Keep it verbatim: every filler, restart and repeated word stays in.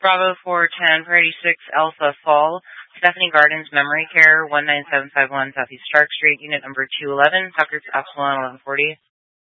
Bravo four ten, Priority six, Alpha Fall, Stephanie Gardens Memory Care, one nine seven five one Southeast Stark Street, Unit number two eleven, Tucker to Epsilon eleven forty.